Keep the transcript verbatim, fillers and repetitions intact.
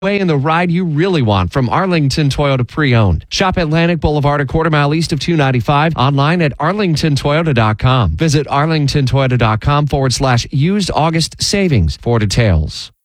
way in the ride you really want from Arlington Toyota Pre-Owned. Shop Atlantic Boulevard a quarter mile east of two ninety-five. Online at arlington toyota dot com. Visit arlington toyota dot com forward slash used August savings for details.